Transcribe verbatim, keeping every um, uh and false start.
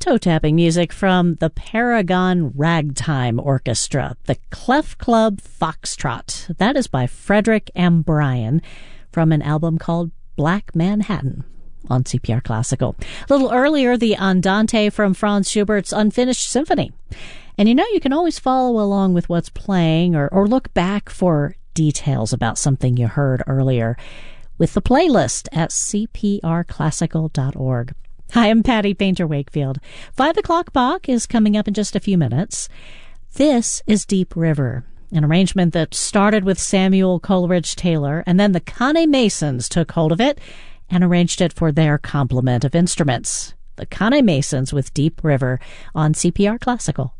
toe-tapping music from the Paragon Ragtime Orchestra, the Clef Club Foxtrot. That is by Frederick M. Bryan from an album called Black Manhattan on C P R Classical. A little earlier, the Andante from Franz Schubert's Unfinished Symphony. And you know, you can always follow along with what's playing or, or look back for details about something you heard earlier with the playlist at c p r classical dot org. Hi, I'm Patty Painter Wakefield. Five o'clock Bach is coming up in just a few minutes. This is Deep River, an arrangement that started with Samuel Coleridge Taylor, and then the Kane Masons took hold of it and arranged it for their complement of instruments. The Kane Masons with Deep River on C P R Classical.